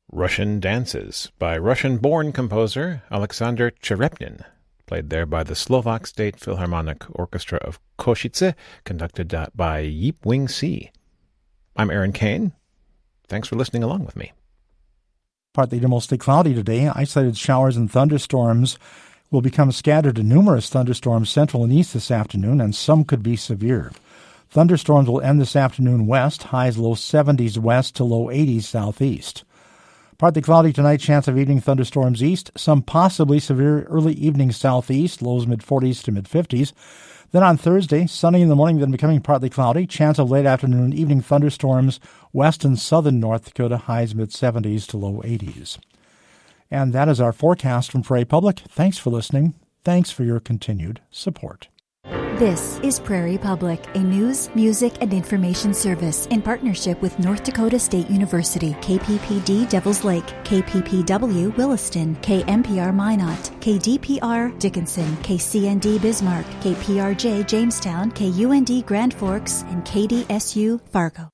Russian Dances by Russian-born composer Alexander Cherepnin, played there by the Slovak State Philharmonic Orchestra of Košice, conducted by Yip Wing Si. I'm Aaron Kane. Thanks for listening along with me. Partly to mostly cloudy today. Isolated showers and thunderstorms will become scattered to numerous thunderstorms central and east this afternoon, and some could be severe. Thunderstorms will end this afternoon west, highs low 70s west to low 80s southeast. Partly cloudy tonight, chance of evening thunderstorms east, some possibly severe early evening southeast, lows mid-40s to mid-50s. Then on Thursday, sunny in the morning, then becoming partly cloudy, chance of late afternoon and evening thunderstorms west and southern North Dakota, highs mid-70s to low 80s. And that is our forecast from Prairie Public. Thanks for listening. Thanks for your continued support. This is Prairie Public, a news, music, and information service in partnership with North Dakota State University, KPPD Devils Lake, KPPW Williston, KMPR Minot, KDPR Dickinson, KCND Bismarck, KPRJ Jamestown, KUND Grand Forks, and KDSU Fargo.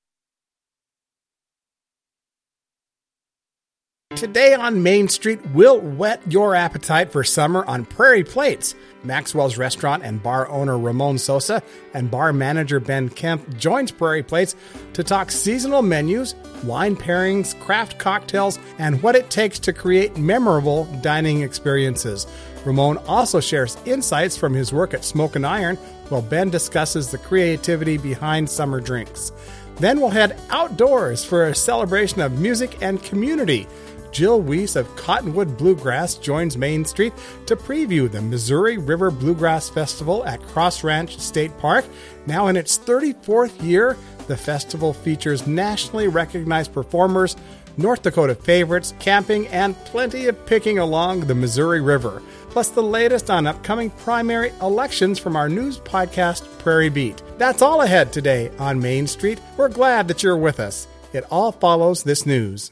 Today on Main Street, we'll whet your appetite for summer on Prairie Plates. Maxwell's Restaurant and bar owner Ramon Sosa and bar manager Ben Kemp joins Prairie Plates to talk seasonal menus, wine pairings, craft cocktails, and what it takes to create memorable dining experiences. Ramon also shares insights from his work at Smoke and Iron, while Ben discusses the creativity behind summer drinks. Then we'll head outdoors for a celebration of music and community. Jill Weiss of Cottonwood Bluegrass joins Main Street to preview the Missouri River Bluegrass Festival at Cross Ranch State Park. Now in its 34th year, the festival features nationally recognized performers, North Dakota favorites, camping, and plenty of picking along the Missouri River. Plus the latest on upcoming primary elections from our news podcast, Prairie Beat. That's all ahead today on Main Street. We're glad that you're with us. It all follows this news.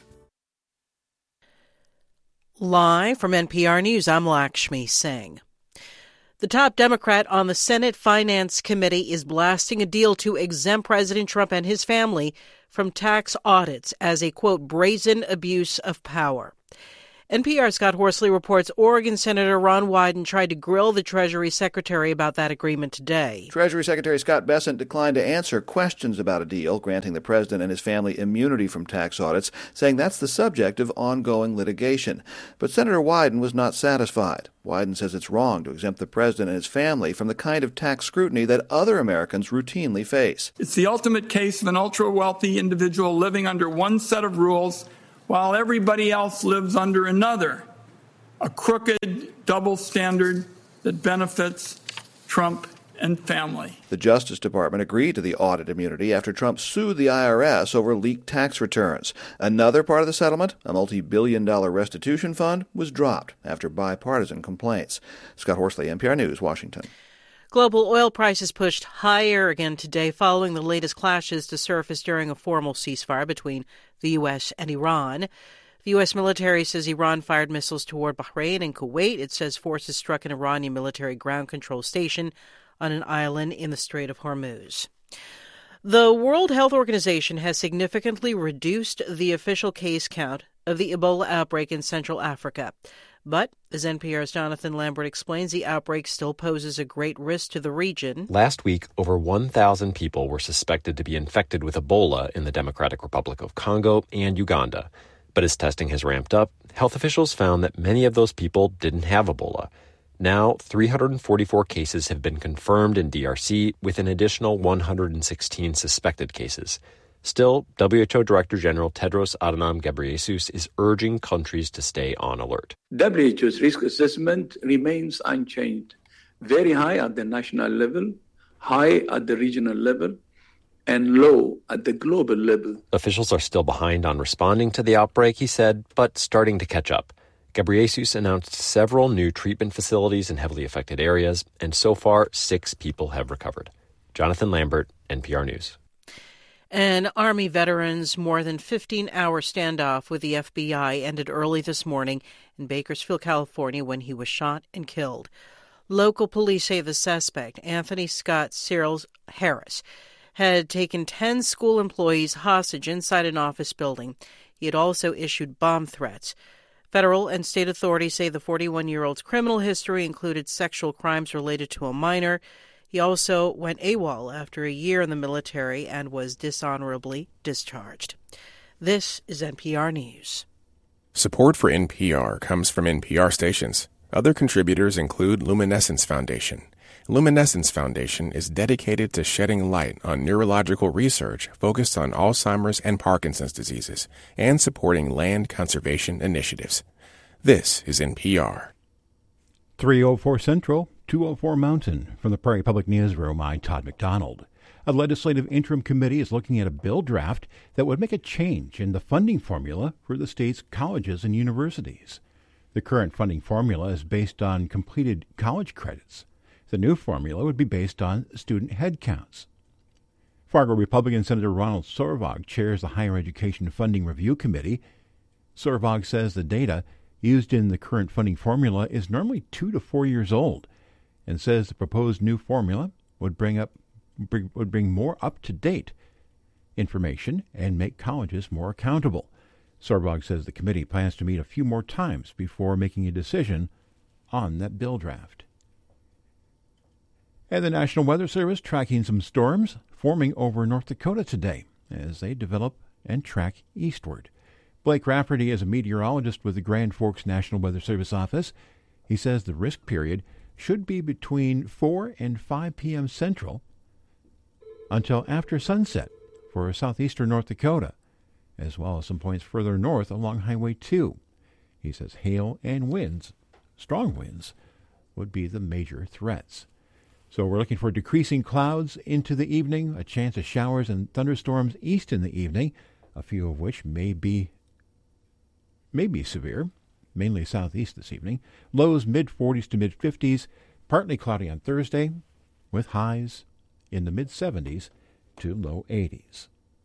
Live from NPR News, I'm Lakshmi Singh. The top Democrat on the Senate Finance Committee is blasting a deal to exempt President Trump and his family from tax audits as a, quote, brazen abuse of power. NPR's Scott Horsley reports Oregon Senator Ron Wyden tried to grill the Treasury Secretary about that agreement today. Treasury Secretary Scott Bessent declined to answer questions about a deal granting the president and his family immunity from tax audits, saying that's the subject of ongoing litigation. But Senator Wyden was not satisfied. Wyden says it's wrong to exempt the president and his family from the kind of tax scrutiny that other Americans routinely face. It's the ultimate case of an ultra-wealthy individual living under one set of rules while everybody else lives under another, a crooked double standard that benefits Trump and family. The Justice Department agreed to the audit immunity after Trump sued the IRS over leaked tax returns. Another part of the settlement, a multi-billion-dollar restitution fund, was dropped after bipartisan complaints. Scott Horsley, NPR News, Washington. Global oil prices pushed higher again today following the latest clashes to surface during a formal ceasefire between the U.S. and Iran. The U.S. military says Iran fired missiles toward Bahrain and Kuwait. It says forces struck an Iranian military ground control station on an island in the Strait of Hormuz. The World Health Organization has significantly reduced the official case count of the Ebola outbreak in Central Africa. But, as NPR's Jonathan Lambert explains, the outbreak still poses a great risk to the region. Last week, over 1,000 people were suspected to be infected with Ebola in the Democratic Republic of Congo and Uganda. But as testing has ramped up, health officials found that many of those people didn't have Ebola. Now, 344 cases have been confirmed in DRC, with an additional 116 suspected cases. Still, WHO Director General Tedros Adhanom Ghebreyesus is urging countries to stay on alert. WHO's risk assessment remains unchanged, very high at the national level, high at the regional level, and low at the global level. Officials are still behind on responding to the outbreak, he said, but starting to catch up. Ghebreyesus announced several new treatment facilities in heavily affected areas, and so far, 6 people have recovered. Jonathan Lambert, NPR News. An Army veteran's more than 15-hour standoff with the FBI ended early this morning in Bakersfield, California, when he was shot and killed. Local police say the suspect, Anthony Scott Cyril Harris, had taken 10 school employees hostage inside an office building. He had also issued bomb threats. Federal and state authorities say the 41-year-old's criminal history included sexual crimes related to a minor. He also went AWOL after a year in the military and was dishonorably discharged. This is NPR News. Support for NPR comes from NPR stations. Other contributors include Luminescence Foundation. Luminescence Foundation is dedicated to shedding light on neurological research focused on Alzheimer's and Parkinson's diseases and supporting land conservation initiatives. This is NPR. 304 Central, 204 Mountain. From the Prairie Public Newsroom, I'm Todd McDonald. A legislative interim committee is looking at a bill draft that would make a change in the funding formula for the state's colleges and universities. The current funding formula is based on completed college credits. The new formula would be based on student headcounts. Fargo Republican Senator Ronald Sorvag chairs the Higher Education Funding Review Committee. Sorvag says the data used in the current funding formula is normally 2 to 4 years old, and says the proposed new formula would bring more up-to-date information and make colleges more accountable. Sorvag says the committee plans to meet a few more times before making a decision on that bill draft. And the National Weather Service tracking some storms forming over North Dakota today as they develop and track eastward. Blake Rafferty is a meteorologist with the Grand Forks National Weather Service office. He says the risk period should be between 4 and 5 p.m. Central until after sunset for southeastern North Dakota, as well as some points further north along Highway 2. He says hail and winds, strong winds, would be the major threats. So we're looking for decreasing clouds into the evening, a chance of showers and thunderstorms east in the evening, a few of which may be severe, mainly southeast this evening. Lows mid-40s to mid-50s, partly cloudy on Thursday, with highs in the mid-70s to low 80s.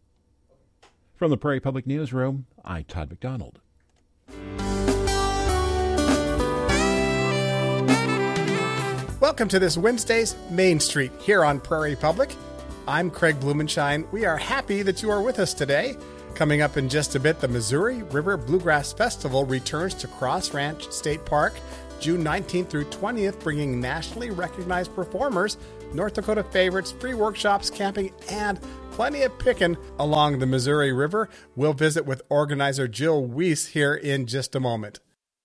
From the Prairie Public Newsroom, I'm Todd McDonald. Welcome to this Wednesday's Main Street here on Prairie Public. I'm Craig Blumenshine. We are happy that you are with us today. Coming up in just a bit, the Missouri River Bluegrass Festival returns to Cross Ranch State Park June 19th through 20th, bringing nationally recognized performers, North Dakota favorites, free workshops, camping, and plenty of picking along the Missouri River. We'll visit with organizer Jill Weiss here in just a moment.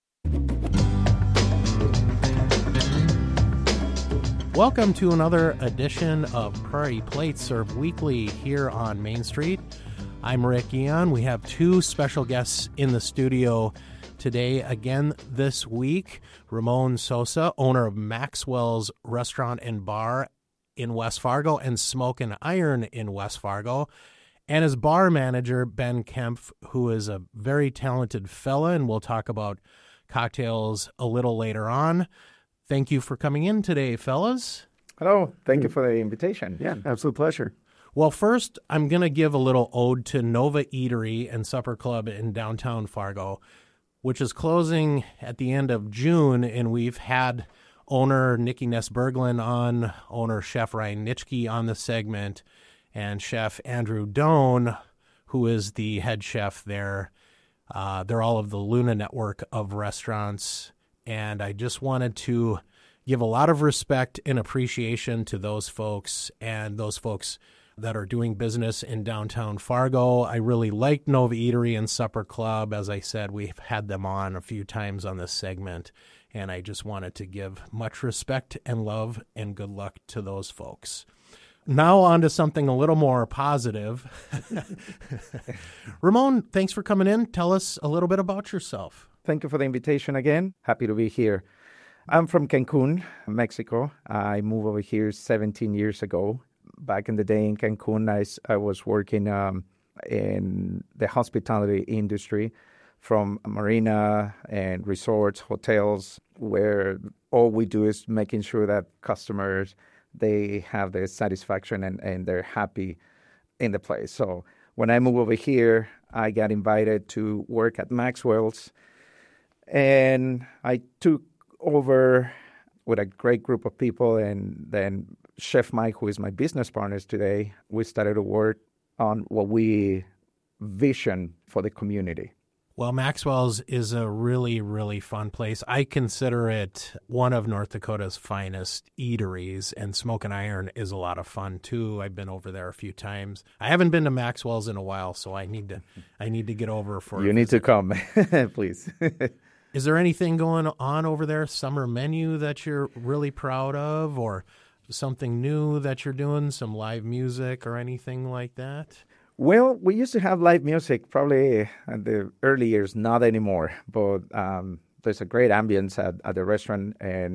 Welcome to another edition of Prairie Plates, served weekly here on Main Street. I'm Rick Eon. We have two special guests in the studio today. Again this week, Ramon Sosa, owner of Maxwell's Restaurant and Bar in West Fargo and Smoke and Iron in West Fargo, and his bar manager, Ben Kempf, who is a very talented fella, and we'll talk about cocktails a little later on. Thank you for coming in today, fellas. Hello. Thank you for the invitation. Yeah, absolute pleasure. Well, first, I'm going to give a little ode to Nova Eatery and Supper Club in downtown Fargo, which is closing at the end of June, and we've had owner Nikki Ness-Berglund on, owner Chef Ryan Nitschke on the segment, and Chef Andrew Doan, who is the head chef there. They're all of the Luna network of restaurants, and I just wanted to give a lot of respect and appreciation to those folks and those folks that are doing business in downtown Fargo. I really like Nova Eatery and Supper Club. As I said, we've had them on a few times on this segment, and I just wanted to give much respect and love and good luck to those folks. Now on to something a little more positive. Ramon, thanks for coming in. Tell us a little bit about yourself. Thank you for the invitation again. Happy to be here. I'm from Cancun, Mexico. I moved over here 17 years ago. Back in the day in Cancun, I was working in the hospitality industry, from marina and resorts, hotels, where all we do is making sure that customers, they have the satisfaction and they're happy in the place. So when I moved over here, I got invited to work at Maxwell's, and I took over with a great group of people, and then Chef Mike, who is my business partner today, we started to work on what we vision for the community. Well, Maxwell's is a really, really fun place. I consider it one of North Dakota's finest eateries, and Smoke and Iron is a lot of fun too. I've been over there a few times. I haven't been to Maxwell's in a while, so I need to get over for. You need to come, please. Is there anything going on over there, summer menu that you're really proud of, or something new that you're doing, some live music or anything like that? Well, we used to have live music probably in the early years, not anymore. But there's a great ambience at the restaurant. And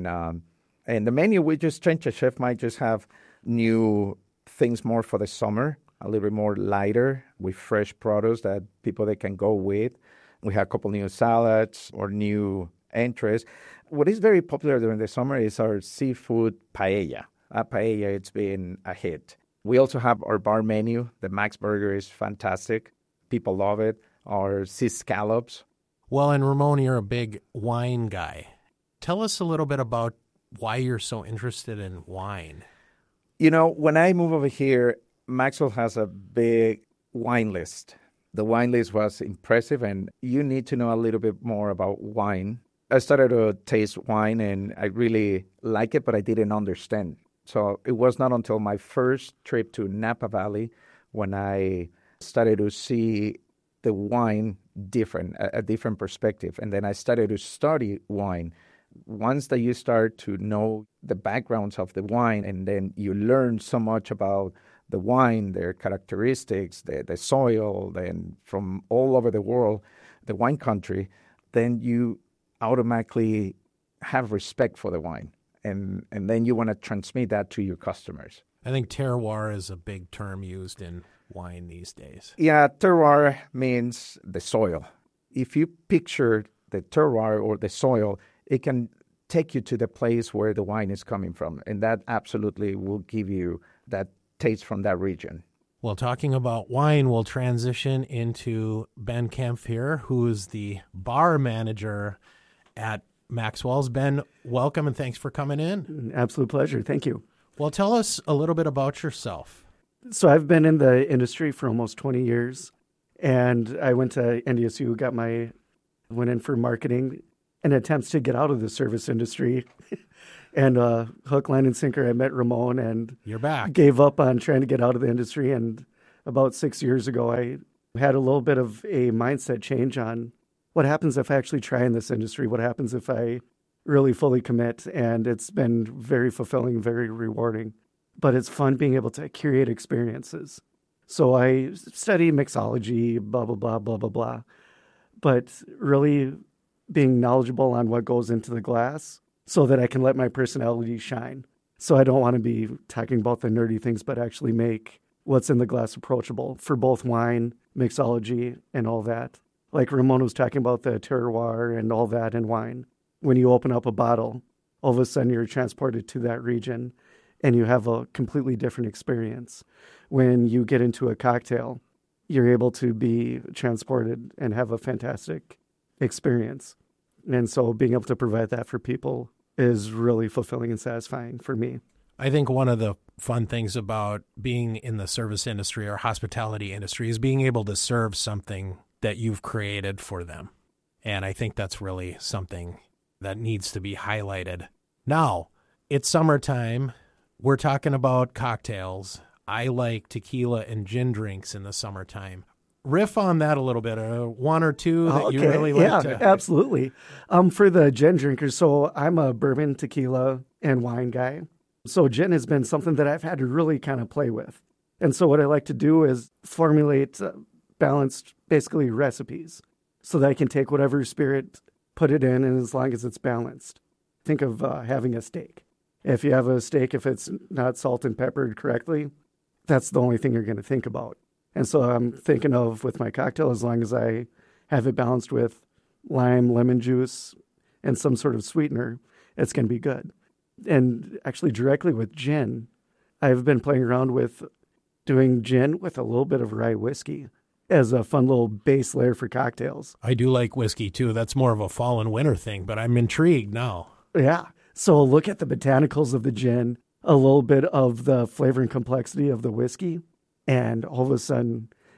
the menu, we just changed. The chef might just have new things more for the summer, a little bit more lighter with fresh produce that they can go with. We have a couple new salads or new entrees. What is very popular during the summer is our seafood paella. Paella, it's been a hit. We also have our bar menu. The Max Burger is fantastic. People love it. Our sea scallops. Well, and Ramon, you're a big wine guy. Tell us a little bit about why you're so interested in wine. You know, when I moved over here, Maxwell has a big wine list. The wine list was impressive, and you need to know a little bit more about wine. I started to taste wine, and I really like it, but I didn't understand. So it was not until my first trip to Napa Valley when I started to see the wine different, a different perspective. And then I started to study wine. Once that you start to know the backgrounds of the wine, and then you learn so much about the wine, their characteristics, the soil, then from all over the world, the wine country, then you automatically have respect for the wine. And then you want to transmit that to your customers. I think terroir is a big term used in wine these days. Yeah, terroir means the soil. If you picture the terroir or the soil, it can take you to the place where the wine is coming from. And that absolutely will give you that taste from that region. Well, talking about wine, we'll transition into Ben Kempf here, who is the bar manager at Maxwell's. Ben, welcome and thanks for coming in. Absolute pleasure. Thank you. Well, tell us a little bit about yourself. So I've been in the industry for almost 20 years, and I went to NDSU, went in for marketing and attempts to get out of the service industry. And hook, line, and sinker, I met Ramon and you're back. Gave up on trying to get out of the industry. And about 6 years ago, I had a little bit of a mindset change on what happens if I actually try in this industry? What happens if I really fully commit? And it's been very fulfilling, very rewarding. But it's fun being able to curate experiences. So I study mixology, blah, blah, blah, blah, blah, blah. But really being knowledgeable on what goes into the glass so that I can let my personality shine. So I don't want to be talking about the nerdy things, but actually make what's in the glass approachable for both wine, mixology, and all that. Like Ramon was talking about the terroir and all that in wine. When you open up a bottle, all of a sudden you're transported to that region and you have a completely different experience. When you get into a cocktail, you're able to be transported and have a fantastic experience. And so being able to provide that for people is really fulfilling and satisfying for me. I think one of the fun things about being in the service industry or hospitality industry is being able to serve something that you've created for them. And I think that's really something that needs to be highlighted. Now, it's summertime. We're talking about cocktails. I like tequila and gin drinks in the summertime. Riff on that a little bit, one or two that you really like. Yeah, absolutely. For the gin drinkers, so I'm a bourbon, tequila, and wine guy. So gin has been something that I've had to really kind of play with. And so what I like to do is formulate balanced, basically, recipes so that I can take whatever spirit, put it in, and as long as it's balanced. Think of having a steak. If you have a steak, if it's not salt and peppered correctly, that's the only thing you're going to think about. And so I'm thinking of, with my cocktail, as long as I have it balanced with lime, lemon juice, and some sort of sweetener, it's going to be good. And actually directly with gin, I've been playing around with doing gin with a little bit of rye whiskey as a fun little base layer for cocktails. I do like whiskey too. That's more of a fall and winter thing, but I'm intrigued now. Yeah. So look at the botanicals of the gin, a little bit of the flavor and complexity of the whiskey, and all of a sudden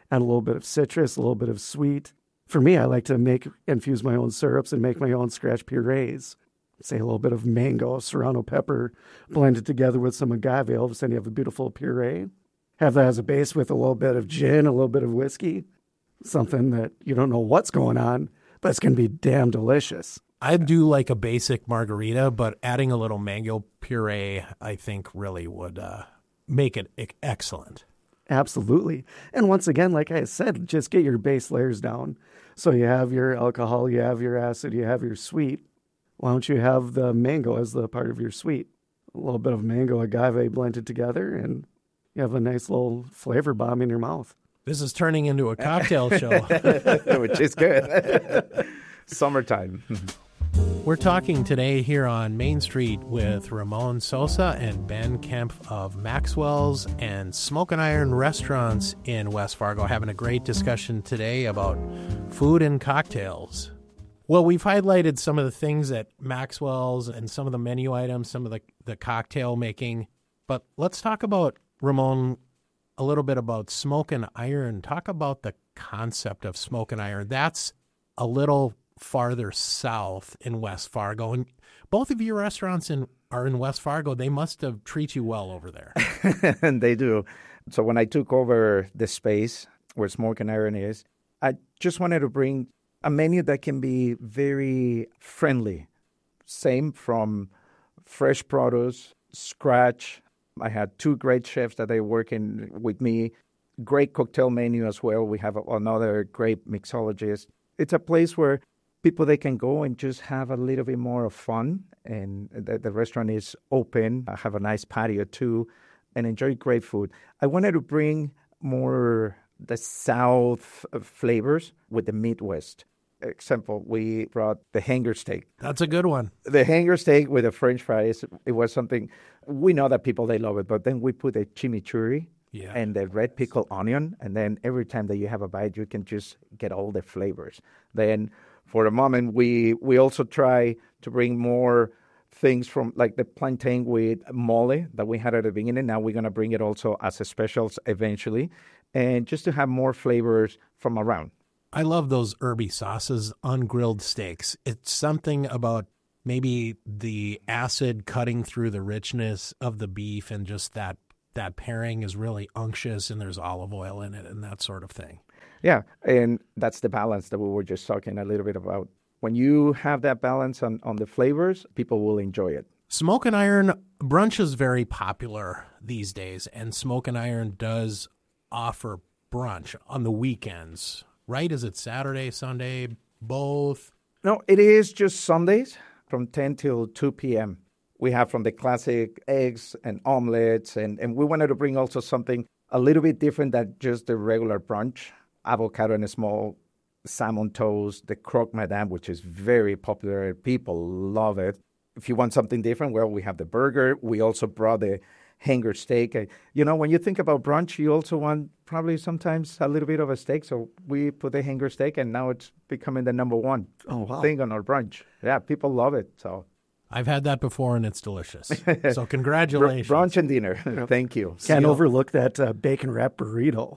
and a little bit of citrus, a little bit of sweet. For me, I like to infuse my own syrups and make my own scratch purees. Say a little bit of mango, serrano pepper, blended together with some agave. All of a sudden, you have a beautiful puree. Have that as a base with a little bit of gin, a little bit of whiskey. Something that you don't know what's going on, but it's going to be damn delicious. I do like a basic margarita, but adding a little mango puree, I think, really would make it excellent. Absolutely. And once again, like I said, just get your base layers down. So you have your alcohol, you have your acid, you have your sweet. Why don't you have the mango as the part of your sweet? A little bit of mango agave blended together, and you have a nice little flavor bomb in your mouth. This is turning into a cocktail show. Which is good. Summertime. We're talking today here on Main Street with Ramon Sosa and Ben Kemp of Maxwell's and Smoke and Iron Restaurants in West Fargo, having a great discussion today about food and cocktails. Well, we've highlighted some of the things at Maxwell's and some of the menu items, some of the cocktail making. But let's talk about, Ramon, a little bit about Smoke and Iron. Talk about the concept of Smoke and Iron. That's a little farther south in West Fargo. And both of your restaurants are in West Fargo. They must have treated you well over there. And they do. So when I took over the space where Smoke and Iron is, I just wanted to bring a menu that can be very friendly. Same from fresh produce, scratch. I had two great chefs that are working with me. Great cocktail menu as well. We have another great mixologist. It's a place where people, they can go and just have a little bit more of fun. And the restaurant is open. I have a nice patio too, and enjoy great food. I wanted to bring more the South flavors with the Midwest. Example, we brought the hanger steak. That's a good one. The hanger steak with the French fries. It was something, we know that people, they love it, but then we put the chimichurri and the red pickled onion, and then every time that you have a bite, you can just get all the flavors. Then for the moment, we also try to bring more things from like the plantain with mole that we had at the beginning. Now we're going to bring it also as a specials eventually, and just to have more flavors from around. I love those herby sauces on grilled steaks. It's something about maybe the acid cutting through the richness of the beef, and just that pairing is really unctuous, and there's olive oil in it and that sort of thing. Yeah, and that's the balance that we were just talking a little bit about. When you have that balance on the flavors, people will enjoy it. Smoke and Iron brunch is very popular these days, and Smoke and Iron does offer brunch on the weekends. Right? Is it Saturday, Sunday, both? No, it is just Sundays from 10 till 2 p.m. We have from the classic eggs and omelets, and we wanted to bring also something a little bit different than just the regular brunch. Avocado and a small salmon toast, the croque madame, which is very popular. People love it. If you want something different, well, we have the burger. We also brought the hanger steak. You know, when you think about brunch, you also want probably sometimes a little bit of a steak. So we put the hanger steak, and now it's becoming the number one thing on our brunch. Yeah, people love it. So I've had that before, and it's delicious. So congratulations. Brunch and dinner. Thank you. Can't overlook that bacon wrap burrito.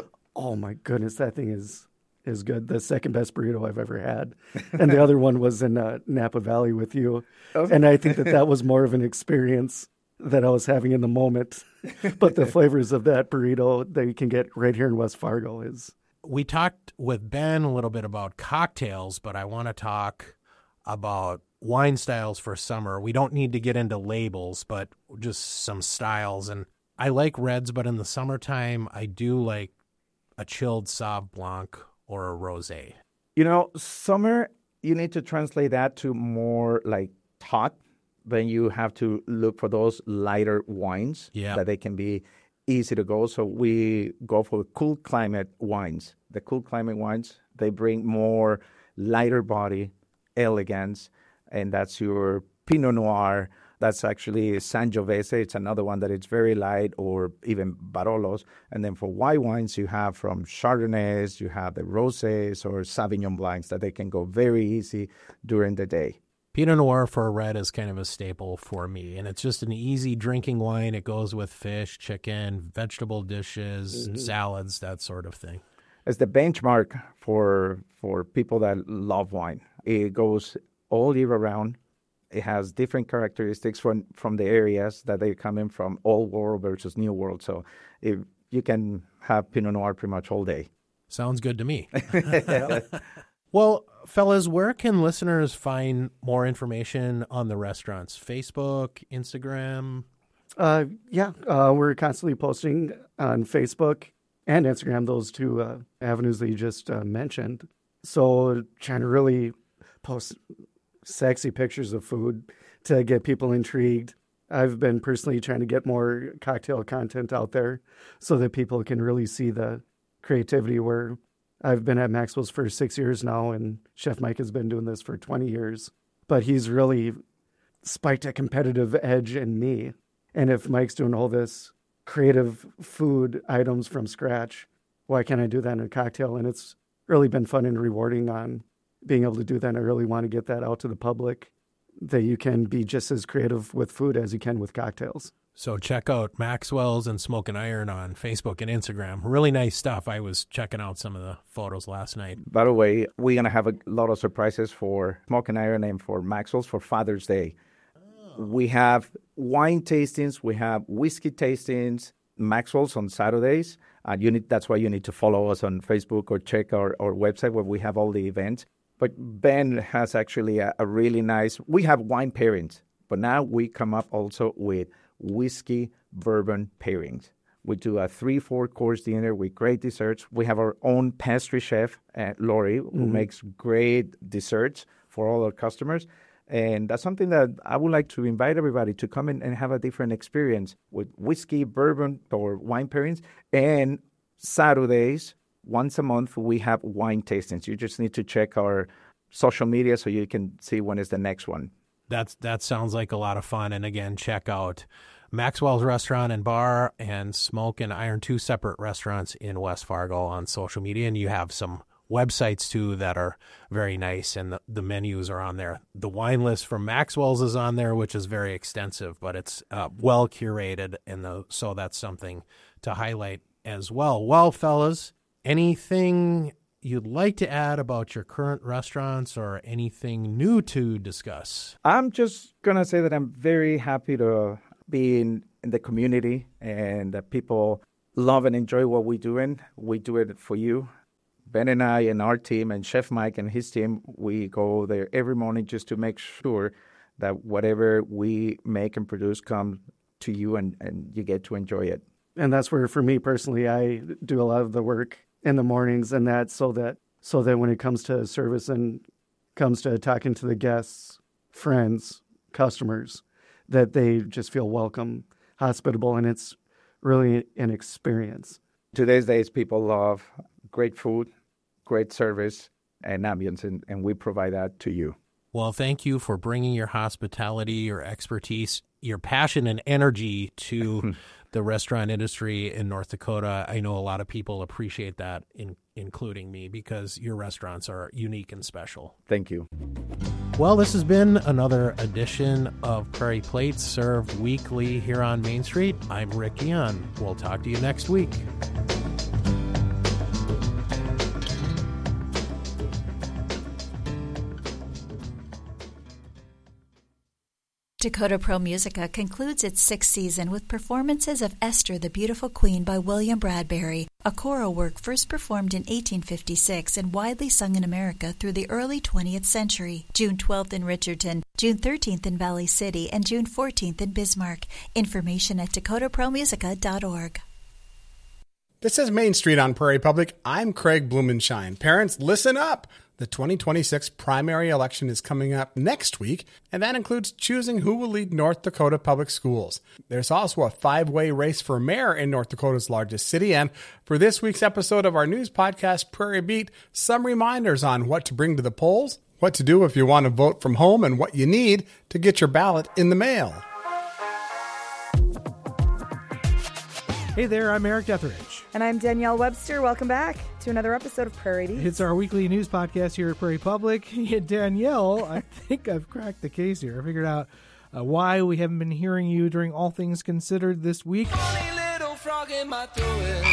Oh my goodness, that thing is good. The second best burrito I've ever had. And the other one was in Napa Valley with you. And I think that was more of an experience that I was having in the moment. But the flavors of that burrito that you can get right here in West Fargo is... We talked with Ben a little bit about cocktails, but I want to talk about wine styles for summer. We don't need to get into labels, but just some styles. And I like reds, but in the summertime, I do like a chilled Sauv Blanc or a rosé. You know, summer, you need to translate that to more like hot. Then you have to look for those lighter wines that they can be easy to go. So we go for cool climate wines. The cool climate wines, they bring more lighter body, elegance, and that's your Pinot Noir. That's actually Sangiovese. It's another one that it's very light, or even Barolos. And then for white wines, you have from Chardonnays, you have the Rosés or Sauvignon Blancs that they can go very easy during the day. Pinot Noir for a red is kind of a staple for me, and it's just an easy drinking wine. It goes with fish, chicken, vegetable dishes, salads, that sort of thing. It's the benchmark for people that love wine. It goes all year around. It has different characteristics from the areas that they come in from, old world versus new world. So you can have Pinot Noir pretty much all day. Sounds good to me. Well, fellas, where can listeners find more information on the restaurants? Facebook, Instagram? We're constantly posting on Facebook and Instagram, those two avenues that you just mentioned. So trying to really post sexy pictures of food to get people intrigued. I've been personally trying to get more cocktail content out there so that people can really see the creativity, where I've been at Maxwell's for 6 years now, and Chef Mike has been doing this for 20 years. But he's really spiked a competitive edge in me. And if Mike's doing all this creative food items from scratch, why can't I do that in a cocktail? And it's really been fun and rewarding on being able to do that. And I really want to get that out to the public, that you can be just as creative with food as you can with cocktails. So check out Maxwell's and Smoke and Iron on Facebook and Instagram. Really nice stuff. I was checking out some of the photos last night. By the way, we're going to have a lot of surprises for Smoke and Iron and for Maxwell's for Father's Day. Oh. We have wine tastings. We have whiskey tastings. Maxwell's on Saturdays. That's why you need to follow us on Facebook or check our website where we have all the events. But Ben has actually a really nice, we have wine pairings, but now we come up also with whiskey bourbon pairings. We do a 3-4 course dinner with great desserts. We have our own pastry chef, Lori, who makes great desserts for all our customers. And that's something that I would like to invite everybody to come in and have a different experience with whiskey, bourbon, or wine pairings. And Saturdays, once a month, we have wine tastings. You just need to check our social media so you can see when is the next one. That sounds like a lot of fun. And again, check out Maxwell's Restaurant and Bar and Smoke and Iron, 2 separate restaurants in West Fargo, on social media. And you have some websites, too, that are very nice, and the menus are on there. The wine list from Maxwell's is on there, which is very extensive, but it's well curated, and so that's something to highlight as well. Well, fellas, anything you'd like to add about your current restaurants or anything new to discuss? I'm just going to say that I'm very happy to be in the community, and that people love and enjoy what we're doing. We do it for you. Ben and I and our team and Chef Mike and his team, we go there every morning just to make sure that whatever we make and produce comes to you and you get to enjoy it. And that's where, for me personally, I do a lot of the work in the mornings, and that so that when it comes to service and comes to talking to the guests, friends, customers, that they just feel welcome, hospitable, and it's really an experience. Today's days, people love great food, great service, and ambience, and we provide that to you. Well, thank you for bringing your hospitality, your expertise, your passion and energy to the restaurant industry in North Dakota. I know a lot of people appreciate that, including me, because your restaurants are unique and special. Thank you. Well, this has been another edition of Prairie Plates, served weekly here on Main Street. I'm Rick Guion. We'll talk to you next week. Dakota Pro Musica concludes its 6th season with performances of Esther the Beautiful Queen by William Bradbury, a choral work first performed in 1856 and widely sung in America through the early 20th century. June 12th in Richardson, June 13th in Valley City, and June 14th in Bismarck. Information at dakotapromusica.org. This is Main Street on Prairie Public. I'm Craig Blumenshine. Parents, listen up. The 2026 primary election is coming up next week, and that includes choosing who will lead North Dakota Public Schools. There's also a 5-way race for mayor in North Dakota's largest city, and for this week's episode of our news podcast, Prairie Beat, some reminders on what to bring to the polls, what to do if you want to vote from home, and what you need to get your ballot in the mail. Hey there, I'm Eric Detheridge. And I'm Danielle Webster. Welcome back to another episode of Prairie Beat. It's our weekly news podcast here at Prairie Public. Danielle, I think I've cracked the case here. I figured out why we haven't been hearing you during All Things Considered this week. Only little frog in my throat.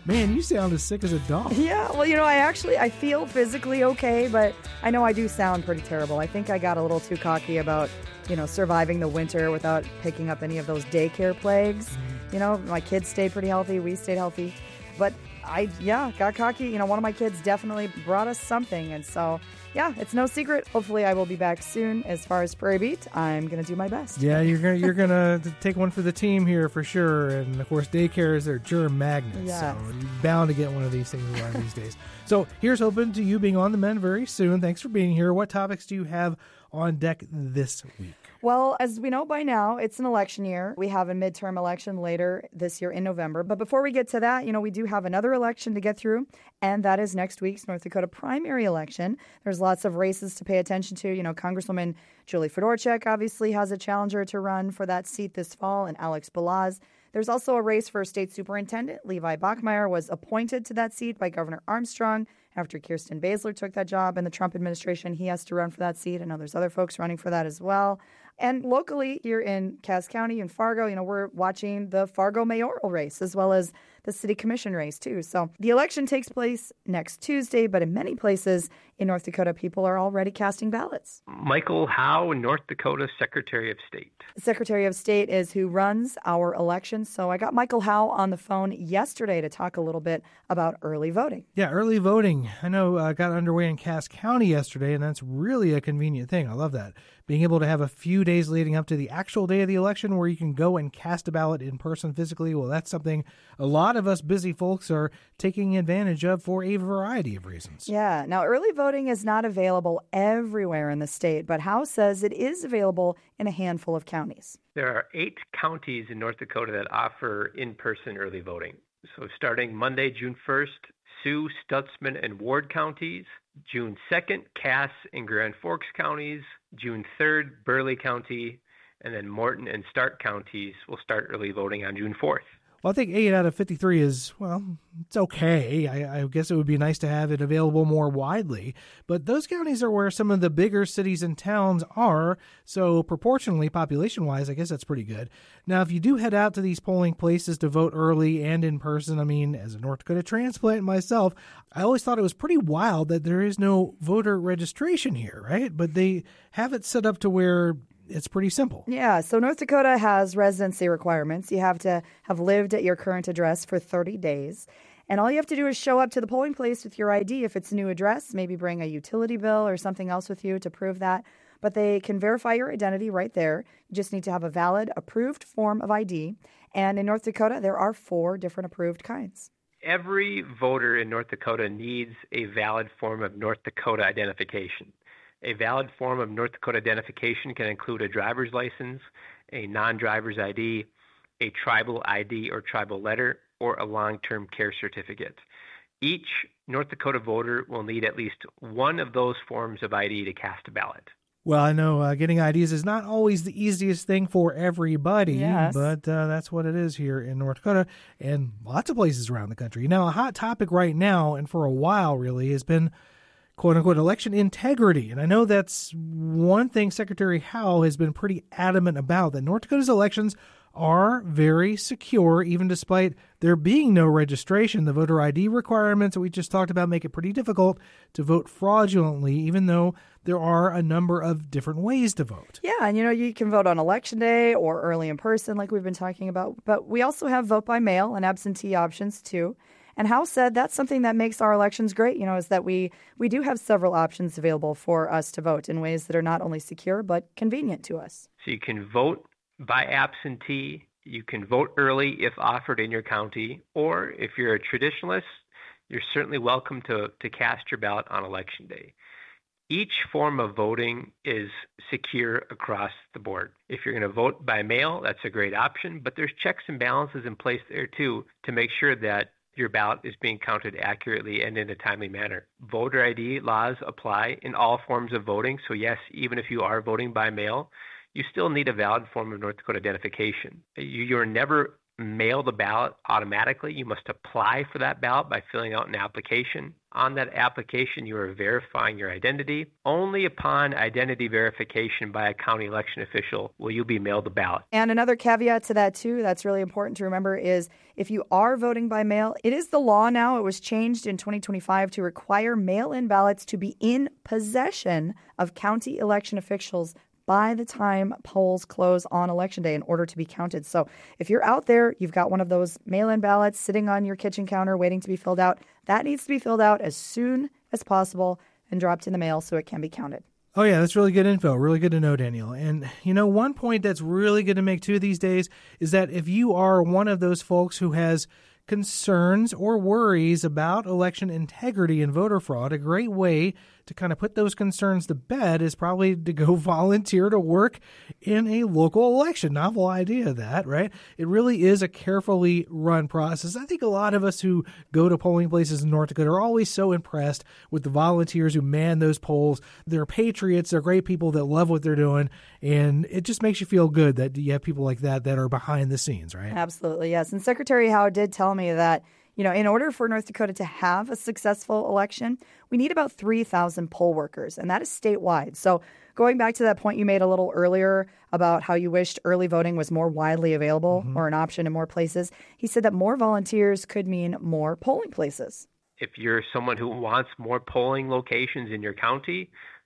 Man, you sound as sick as a dog. Yeah, well, I feel physically okay, but I know I do sound pretty terrible. I think I got a little too cocky about, surviving the winter without picking up any of those daycare plagues. My kids stayed pretty healthy. We stayed healthy. But I got cocky. One of my kids definitely brought us something. And so, it's no secret. Hopefully I will be back soon. As far as Prairie Beat, I'm going to do my best. Yeah, you're gonna take one for the team here for sure. And, of course, daycares are germ magnets. Yes. So you're bound to get one of these things around these days. So here's hoping to you being on the mend very soon. Thanks for being here. What topics do you have on deck this week? Well, as we know by now, it's an election year. We have a midterm election later this year in November. But before we get to that, we do have another election to get through, and that is next week's North Dakota primary election. There's lots of races to pay attention to. Congresswoman Julie Fedorchak obviously has a challenger to run for that seat this fall, and Alex Balazs. There's also a race for state superintendent. Levi Bachmeyer was appointed to that seat by Governor Armstrong after Kirsten Baszler took that job in the Trump administration. He has to run for that seat. I know there's other folks running for that as well. And locally here in Cass County and Fargo, we're watching the Fargo mayoral race as well as the city commission race too. So the election takes place next Tuesday, but in many places in North Dakota, people are already casting ballots. Michael Howe, North Dakota Secretary of State. Secretary of State is who runs our elections. So I got Michael Howe on the phone yesterday to talk a little bit about early voting. Yeah, early voting. I know got underway in Cass County yesterday, and that's really a convenient thing. I love that. Being able to have a few days leading up to the actual day of the election where you can go and cast a ballot in person physically, well, that's something a lot of us busy folks are taking advantage of for a variety of reasons. Yeah. Now, early voting is not available everywhere in the state, but Howe says it is available in a handful of counties. There are 8 counties in North Dakota that offer in-person early voting. So starting Monday, June 1st, Sioux, Stutzman, and Ward counties. June 2nd, Cass and Grand Forks counties. June 3rd, Burleigh County. And then Morton and Stark counties will start early voting on June 4th. Well, I think 8 out of 53 is, well, it's okay. I guess it would be nice to have it available more widely. But those counties are where some of the bigger cities and towns are. So proportionally, population-wise, I guess that's pretty good. Now, if you do head out to these polling places to vote early and in person, I mean, as a North Dakota transplant myself, I always thought it was pretty wild that there is no voter registration here, right? But they have it set up to where it's pretty simple. Yeah, so North Dakota has residency requirements. You have to have lived at your current address for 30 days. And all you have to do is show up to the polling place with your ID. If it's a new address, maybe bring a utility bill or something else with you to prove that. But they can verify your identity right there. You just need to have a valid, approved form of ID. And in North Dakota, there are 4 different approved kinds. Every voter in North Dakota needs a valid form of North Dakota identification. A valid form of North Dakota identification can include a driver's license, a non-driver's ID, a tribal ID or tribal letter, or a long-term care certificate. Each North Dakota voter will need at least one of those forms of ID to cast a ballot. Well, I know getting IDs is not always the easiest thing for everybody, yes, but that's what it is here in North Dakota and lots of places around the country. Now, a hot topic right now, and for a while really, has been quote-unquote election integrity. And I know that's one thing Secretary Howe has been pretty adamant about, that North Dakota's elections are very secure, even despite there being no registration. The voter ID requirements that we just talked about make it pretty difficult to vote fraudulently, even though there are a number of different ways to vote. Yeah, and you can vote on Election Day or early in person like we've been talking about. But we also have vote by mail and absentee options too. And Howe said that's something that makes our elections great, is that we do have several options available for us to vote in ways that are not only secure but convenient to us. So you can vote by absentee, you can vote early if offered in your county, or if you're a traditionalist, you're certainly welcome to cast your ballot on Election Day. Each form of voting is secure across the board. If you're going to vote by mail, that's a great option, but there's checks and balances in place there too to make sure that your ballot is being counted accurately and in a timely manner. Voter ID laws apply in all forms of voting. So yes, even if you are voting by mail, you still need a valid form of North Dakota identification. You're never mail the ballot automatically. You must apply for that ballot by filling out an application. On that application, you are verifying your identity. Only upon identity verification by a county election official will you be mailed the ballot. And another caveat to that, too, that's really important to remember is if you are voting by mail, it is the law now. It was changed in 2025 to require mail-in ballots to be in possession of county election officials by the time polls close on Election Day in order to be counted. So if you're out there, you've got one of those mail-in ballots sitting on your kitchen counter waiting to be filled out, that needs to be filled out as soon as possible and dropped in the mail so it can be counted. Oh, yeah, that's really good info. Really good to know, Danielle. And, one point that's really good to make, too, these days is that if you are one of those folks who has concerns or worries about election integrity and voter fraud, a great way to kind of put those concerns to bed is probably to go volunteer to work in a local election. Novel idea, that, right? It really is a carefully run process. I think a lot of us who go to polling places in North Dakota are always so impressed with the volunteers who man those polls. They're patriots. They're great people that love what they're doing. And it just makes you feel good that you have people like that are behind the scenes, right? Absolutely, yes. And Secretary Howe did tell me that in order for North Dakota to have a successful election, we need about 3,000 poll workers, and that is statewide. So going back to that point you made a little earlier about how you wished early voting was more widely available or an option in more places, he said that more volunteers could mean more polling places. If you're someone who wants more polling locations in your county,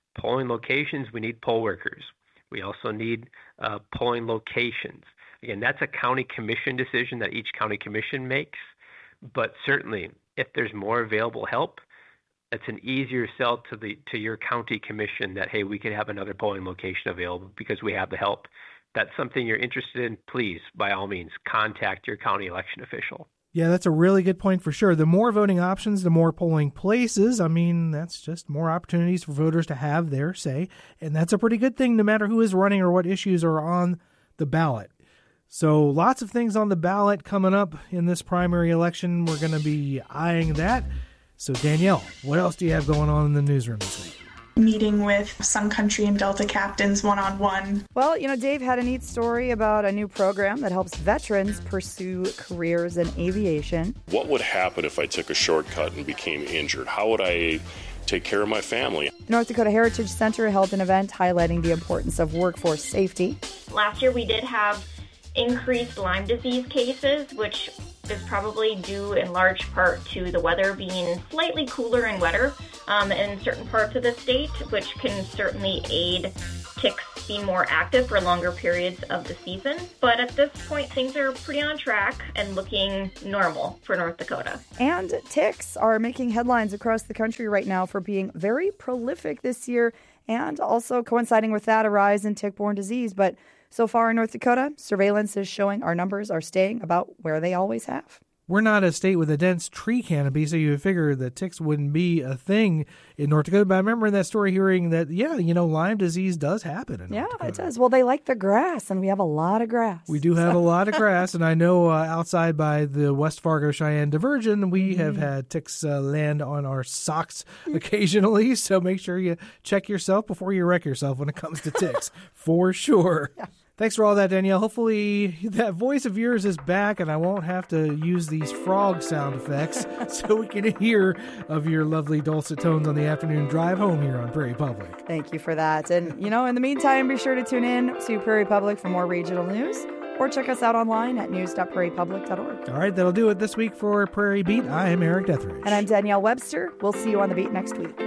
we need poll workers. We also need polling locations. Again, that's a county commission decision that each county commission makes. But certainly, if there's more available help, it's an easier sell to your county commission that, hey, we could have another polling location available because we have the help. That's something you're interested in, please, by all means, contact your county election official. Yeah, that's a really good point for sure. The more voting options, the more polling places. I mean, that's just more opportunities for voters to have their say. And that's a pretty good thing no matter who is running or what issues are on the ballot. So lots of things on the ballot coming up in this primary election. We're going to be eyeing that. So Danielle, what else do you have going on in the newsroom this week? Meeting with Sun Country and Delta captains one-on-one. Well, Dave had a neat story about a new program that helps veterans pursue careers in aviation. What would happen if I took a shortcut and became injured? How would I take care of my family? North Dakota Heritage Center held an event highlighting the importance of workforce safety. Last year we did have increased Lyme disease cases, which is probably due in large part to the weather being slightly cooler and wetter in certain parts of the state, which can certainly aid ticks being more active for longer periods of the season. But at this point, things are pretty on track and looking normal for North Dakota. And ticks are making headlines across the country right now for being very prolific this year, and also coinciding with that, a rise in tick-borne disease. But so far in North Dakota, surveillance is showing our numbers are staying about where they always have. We're not a state with a dense tree canopy, so you would figure that ticks wouldn't be a thing in North Dakota. But I remember in that story hearing that, Lyme disease does happen in North Dakota. It does. Well, they like the grass, and we have a lot of grass. We do have a lot of grass, and I know outside by the West Fargo Cheyenne Diversion, we have had ticks land on our socks occasionally. So make sure you check yourself before you wreck yourself when it comes to ticks, for sure. Yeah. Thanks for all that, Danielle. Hopefully that voice of yours is back and I won't have to use these frog sound effects so we can hear of your lovely dulcet tones on the afternoon drive home here on Prairie Public. Thank you for that. And, in the meantime, be sure to tune in to Prairie Public for more regional news or check us out online at news.prairiepublic.org. All right, that'll do it this week for Prairie Beat. I am Eric Deathridge. And I'm Danielle Webster. We'll see you on the beat next week.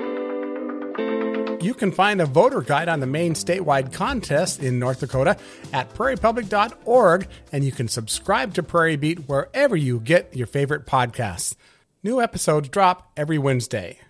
You can find a voter guide on the main statewide contest in North Dakota at prairiepublic.org, and you can subscribe to Prairie Beat wherever you get your favorite podcasts. New episodes drop every Wednesday.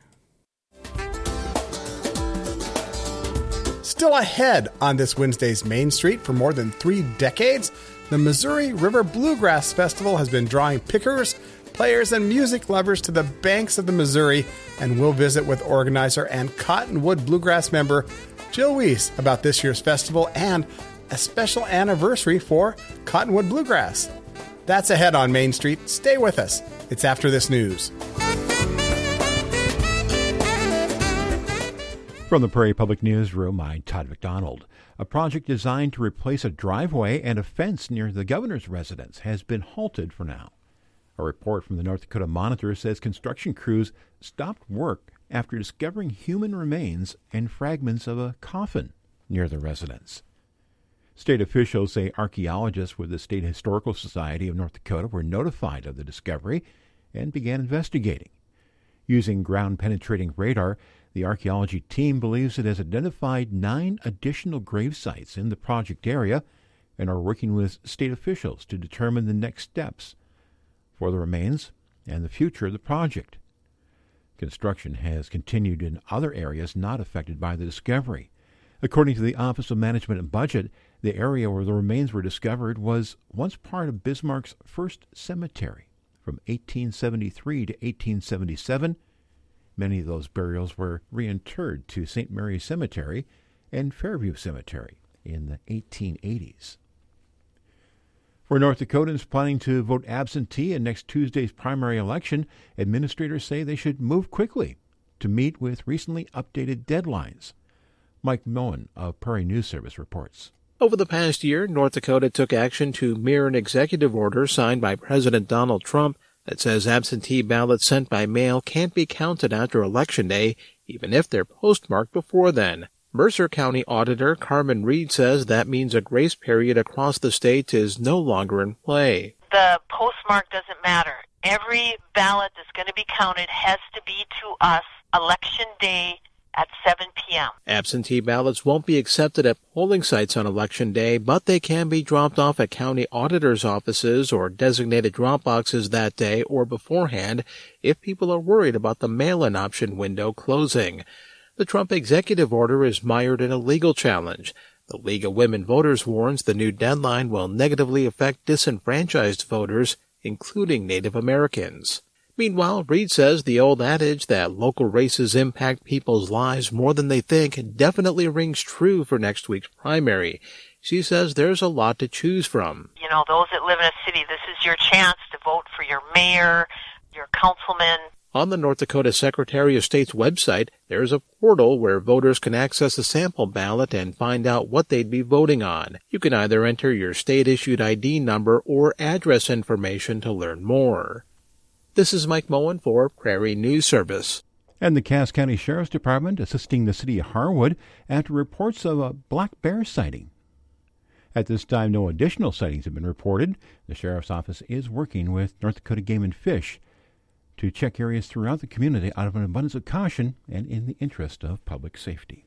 Still ahead on this Wednesday's Main Street for more than 3 decades, the Missouri River Bluegrass Festival has been drawing pickers, players, and music lovers to the banks of the Missouri, and we'll visit with organizer and Cottonwood Bluegrass member Jill Weiss about this year's festival and a special anniversary for Cottonwood Bluegrass. That's ahead on Main Street. Stay with us. It's after this news. From the Prairie Public Newsroom, I'm Todd McDonald. A project designed to replace a driveway and a fence near the governor's residence has been halted for now. A report from the North Dakota Monitor says construction crews stopped work after discovering human remains and fragments of a coffin near the residence. State officials say archaeologists with the State Historical Society of North Dakota were notified of the discovery and began investigating. Using ground-penetrating radar, the archaeology team believes it has identified 9 additional grave sites in the project area and are working with state officials to determine the next steps for the remains and the future of the project. Construction has continued in other areas not affected by the discovery. According to the Office of Management and Budget, the area where the remains were discovered was once part of Bismarck's first cemetery from 1873 to 1877. Many of those burials were reinterred to St. Mary's Cemetery and Fairview Cemetery in the 1880s. For North Dakotans planning to vote absentee in next Tuesday's primary election, administrators say they should move quickly to meet with recently updated deadlines. Mike Moen of Prairie News Service reports. Over the past year, North Dakota took action to mirror an executive order signed by President Donald Trump that says absentee ballots sent by mail can't be counted after Election Day, even if they're postmarked before then. Mercer County Auditor Carmen Reed says that means a grace period across the state is no longer in play. The postmark doesn't matter. Every ballot that's going to be counted has to be to us Election Day at 7 p.m. Absentee ballots won't be accepted at polling sites on Election Day, but they can be dropped off at county auditors' offices or designated drop boxes that day or beforehand if people are worried about the mail-in option window closing. The Trump executive order is mired in a legal challenge. The League of Women Voters warns the new deadline will negatively affect disenfranchised voters, including Native Americans. Meanwhile, Reed says the old adage that local races impact people's lives more than they think definitely rings true for next week's primary. She says there's a lot to choose from. You know, those that live in a city, this is your chance to vote for your mayor, your councilman. On the North Dakota Secretary of State's website, there's a portal where voters can access a sample ballot and find out what they'd be voting on. You can either enter your state-issued ID number or address information to learn more. This is Mike Moen for Prairie News Service. And the Cass County Sheriff's Department assisting the city of Harwood after reports of a black bear sighting. At this time, no additional sightings have been reported. The Sheriff's Office is working with North Dakota Game and Fish to check areas throughout the community out of an abundance of caution and in the interest of public safety.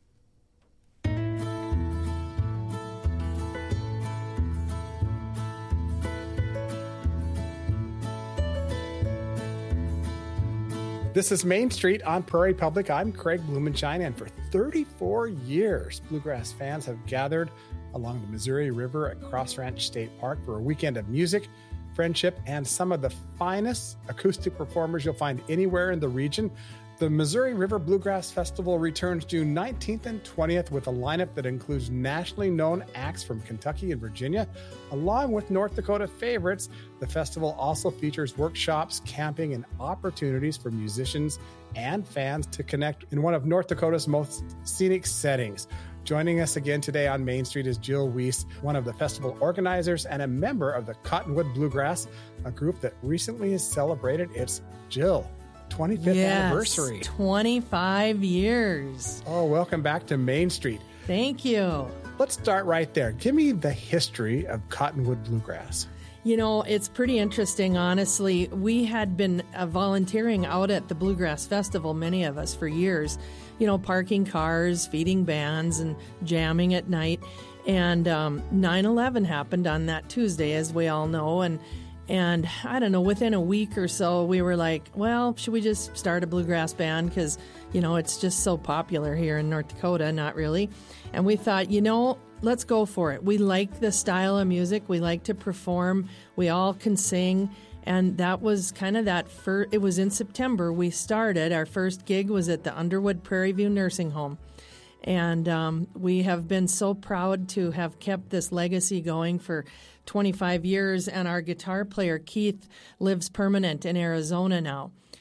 This is Main Street on Prairie Public. I'm Craig Blumenshine, and for 34 years, Bluegrass fans have gathered along the Missouri River at Cross Ranch State Park for a weekend of music, friendship, and some of the finest acoustic performers you'll find anywhere in the region. The Missouri River Bluegrass Festival returns June 19th and 20th with a lineup that includes nationally known acts from Kentucky and Virginia, along with North Dakota favorites. The festival also features workshops, camping, and opportunities for musicians and fans to connect in one of North Dakota's most scenic settings. Joining us again today on Main Street is Jill Weiss, one of the festival organizers and a member of the Cottonwood Bluegrass, a group that recently has celebrated its 25th anniversary. 25 years. Oh, welcome back to Main Street. Thank you. Let's start right there. Give me the history of Cottonwood Bluegrass. You know, it's pretty interesting, honestly. We had been volunteering out at the Bluegrass Festival, many of us, for years. You know, parking cars, feeding bands, and jamming at night. And 9/11 happened on that Tuesday, as we all know. And I don't know, within a week or so, we were like, well, should we just start a bluegrass band? Because, you know, it's just so popular here in North Dakota, not really. And we thought, you know, let's go for it. We like the style of music. We like to perform. We all can sing. And that was kind of that first, it was in September we started. Our first gig was at the Underwood Prairie View Nursing Home. And we have been so proud to have kept this legacy going for 25 years. And our guitar player, Keith, lives permanent in Arizona now.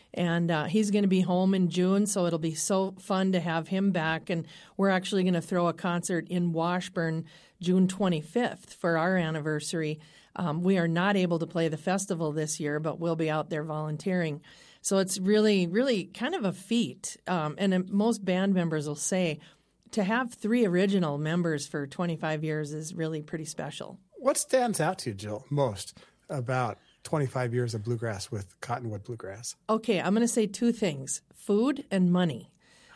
And he's going to be home in June, so it'll be so fun to have him back. And we're actually going to throw a concert in Washburn June 25th for our anniversary. We are not able to play the festival this year, but we'll be out there volunteering. So it's really, really kind of a feat. And most band members will say to have 3 original members for 25 years is really pretty special. What stands out to you, Jill, most about 25 years of bluegrass with Cottonwood Bluegrass? Okay, I'm going to say 2 things: food and money.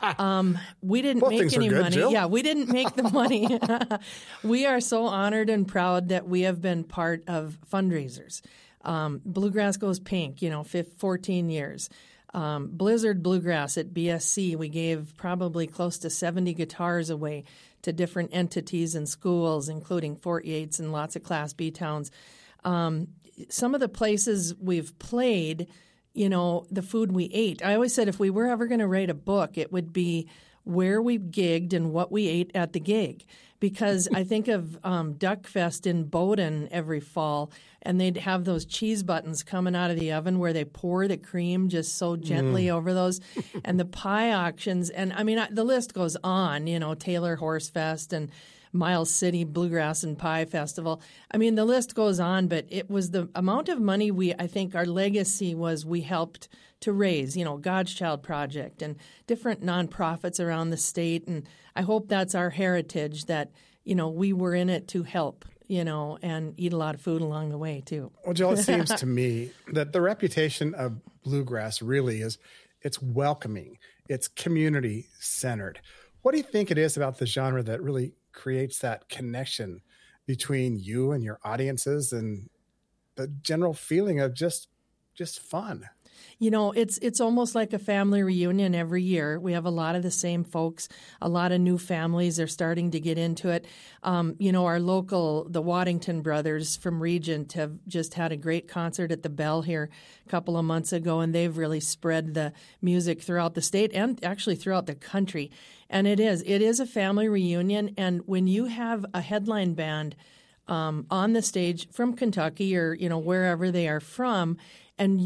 We didn't Both make any good, money. Jill. Yeah, we didn't make the money. We are so honored and proud that we have been part of fundraisers. Bluegrass Goes Pink, 14 years. Blizzard Bluegrass at BSC, we gave probably close to 70 guitars away to different entities and schools, including Fort Yates and lots of Class B towns. Some of the places we've played, the food we ate. I always said if we were ever going to write a book, it would be where we gigged and what we ate at the gig. Because I think of Duck Fest in Bowdoin every fall, and they'd have those cheese buttons coming out of the oven where they pour the cream just so gently over those, and the pie auctions. And I mean, the list goes on, Taylor Horse Fest and Miles City Bluegrass and Pie Festival. I mean, the list goes on, but it was the amount of money I think our legacy was we helped to raise, God's Child Project and different nonprofits around the state. And I hope that's our heritage, that, we were in it to help, and eat a lot of food along the way too. Well, Jill, it seems to me that the reputation of bluegrass really is it's welcoming, it's community centered. What do you think it is about the genre that really creates that connection between you and your audiences and the general feeling of just fun? It's almost like a family reunion every year. We have a lot of the same folks. A lot of new families are starting to get into it. Our local, the Waddington brothers from Regent, have just had a great concert at the Bell here a couple of months ago, and they've really spread the music throughout the state and actually throughout the country. And it is a family reunion. And when you have a headline band on the stage from Kentucky or, wherever they are from, and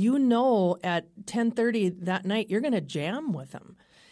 at 10:30 that night, you're going to jam with them.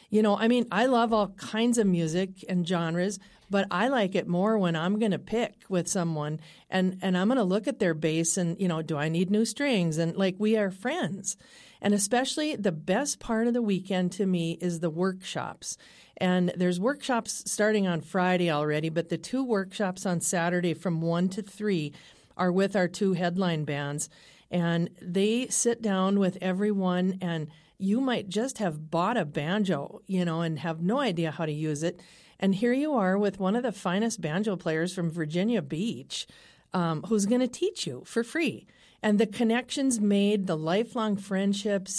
I love all kinds of music and genres, but I like it more when I'm going to pick with someone and I'm going to look at their bass and, do I need new strings? And we are friends. And especially the best part of the weekend to me is the workshops. And there's workshops starting on Friday already, but the 2 workshops on Saturday from 1 to 3 are with our 2 headline bands. And they sit down with everyone, and you might just have bought a banjo, and have no idea how to use it. And here you are with one of the finest banjo players from Virginia Beach, who's going to teach you for free. And the connections made, the lifelong friendships,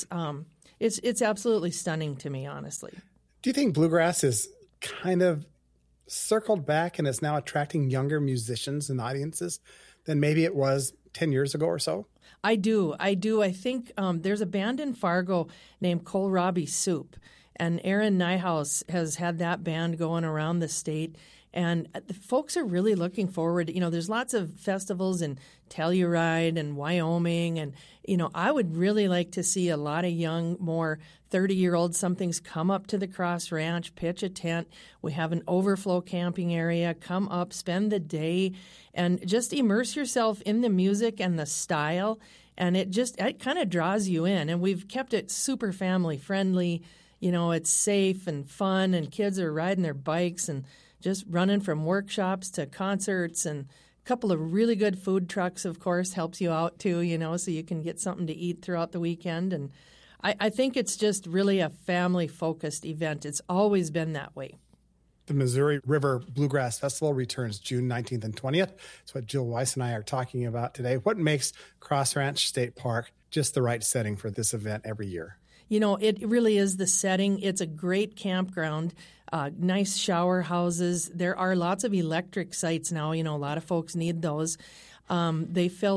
it's absolutely stunning to me, honestly. Do you think bluegrass is kind of circled back and is now attracting younger musicians and audiences than maybe it was 10 years ago or so? I do. I think there's a band in Fargo named Kohlrabi Soup, and Aaron Nyhouse has had that band going around the state. And the folks are really looking forward. There's lots of festivals in Telluride and Wyoming. And, I would really like to see a lot of young, more 30-year-old somethings come up to the Cross Ranch, pitch a tent. We have an overflow camping area. Come up, spend the day, and just immerse yourself in the music and the style. And it kind of draws you in. And we've kept it super family friendly. It's safe and fun, and kids are riding their bikes and just running from workshops to concerts, and a couple of really good food trucks, of course, helps you out too, so you can get something to eat throughout the weekend. And I think it's just really a family-focused event. It's always been that way. The Missouri River Bluegrass Festival returns June 19th and 20th. That's what Jill Weiss and I are talking about today. What makes Cross Ranch State Park just the right setting for this event every year? It really is the setting. It's a great campground, nice shower houses. There are lots of electric sites now. A lot of folks need those. They fill up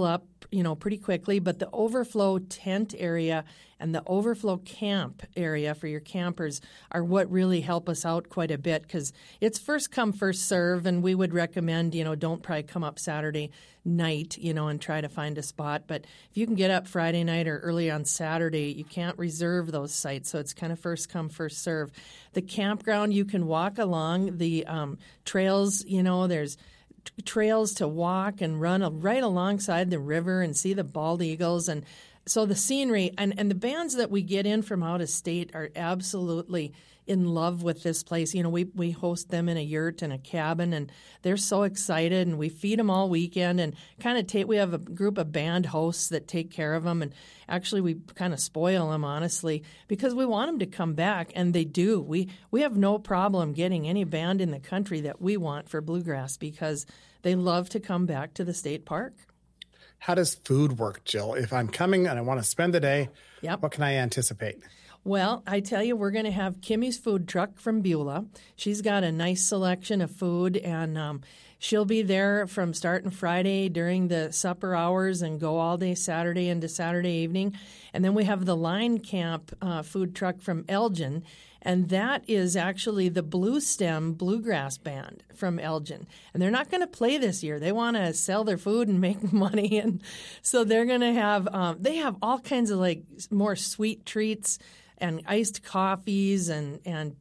pretty quickly. But the overflow tent area and the overflow camp area for your campers are what really help us out quite a bit, because it's first come, first serve, and we would recommend, don't probably come up Saturday night, and try to find a spot. But if you can get up Friday night or early on Saturday, you can't reserve those sites, so it's kind of first come, first serve. The campground, you can walk along the trails, there's trails to walk and run right alongside the river and see the bald eagles. And so the scenery and the bands that we get in from out of state are absolutely in love with this place. We host them in a yurt and a cabin, and they're so excited, and we feed them all weekend and kind of we have a group of band hosts that take care of them, and actually we kind of spoil them, honestly, because we want them to come back, and they do. We have no problem getting any band in the country that we want for bluegrass because they love to come back to the state park. How does food work, Jill? If I'm coming and I want to spend the day, What can I anticipate? Well, I tell you, we're going to have Kimmy's food truck from Beulah. She's got a nice selection of food, and she'll be there from starting Friday during the supper hours and go all day Saturday into Saturday evening. And then we have the Line Camp food truck from Elgin, and that is actually the Blue Stem Bluegrass Band from Elgin. And they're not going to play this year. They want to sell their food and make money, and so they're going to have they have all kinds of more sweet treats and iced coffees and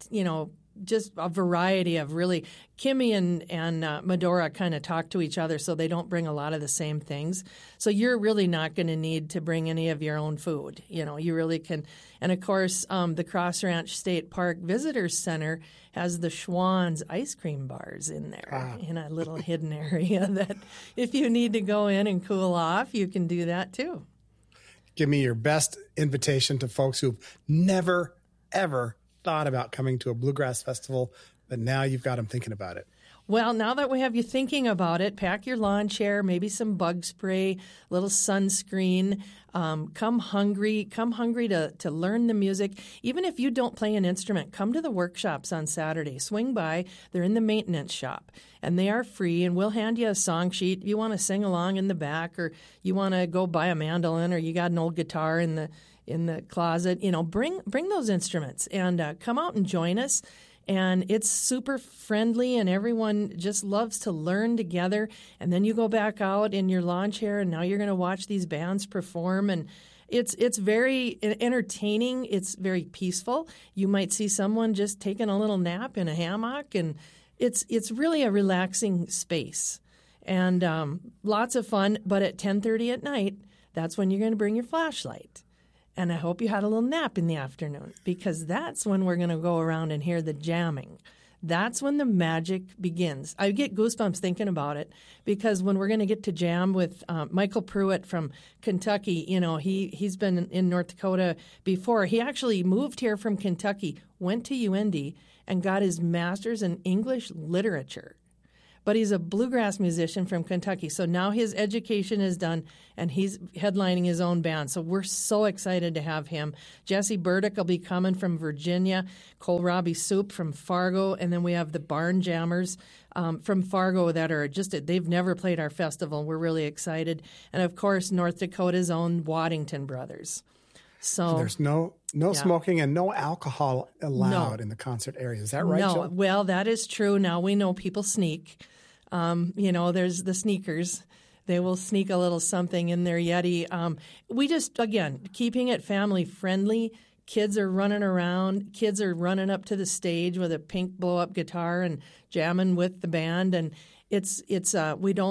just a variety of really. Kimmy and Medora kind of talk to each other, so they don't bring a lot of the same things. So you're really not going to need to bring any of your own food. You really can. And of course, the Cross Ranch State Park Visitors Center has the Schwann's ice cream bars in there in a little hidden area that if you need to go in and cool off, you can do that too. Give me your best invitation to folks who've never, ever thought about coming to a bluegrass festival, but now you've got them thinking about it. Well, now that we have you thinking about it, pack your lawn chair, maybe some bug spray, a little sunscreen. Come hungry to learn the music. Even if you don't play an instrument, come to the workshops on Saturday. Swing by. They're in the maintenance shop, and they are free, and we'll hand you a song sheet. If you want to sing along in the back, or you want to go buy a mandolin, or you got an old guitar in the closet, bring those instruments and come out and join us. And it's super friendly, and everyone just loves to learn together. And then you go back out in your lawn chair, and now you're going to watch these bands perform. And it's very entertaining. It's very peaceful. You might see someone just taking a little nap in a hammock, and it's really a relaxing space. And lots of fun. But at 10:30 at night, that's when you're going to bring your flashlight. And I hope you had a little nap in the afternoon, because that's when we're going to go around and hear the jamming. That's when the magic begins. I get goosebumps thinking about it, because when we're going to get to jam with Michael Pruitt from Kentucky, he's been in North Dakota before. He actually moved here from Kentucky, went to UND, and got his master's in English literature. But he's a bluegrass musician from Kentucky. So now his education is done, and he's headlining his own band. So we're so excited to have him. Jesse Burdick will be coming from Virginia, Kohlrabi Soup from Fargo, and then we have the Barn Jammers from Fargo that are they've never played our festival. We're really excited. And, of course, North Dakota's own Waddington Brothers. So there's no smoking and no alcohol allowed in the concert area. Is that right, No. Jill? Well, that is true. Now we know people sneak. There's the sneakers. They will sneak a little something in their Yeti. We just, again, keeping it family friendly. Kids are running around. Kids are running up to the stage with a pink blow-up guitar and jamming with the band. And we don't